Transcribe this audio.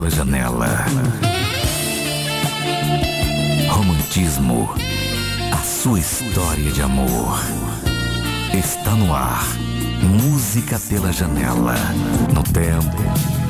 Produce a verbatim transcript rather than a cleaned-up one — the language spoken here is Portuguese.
pela janela. Romantismo, a sua história de amor. Está no ar. Música pela janela. No tempo,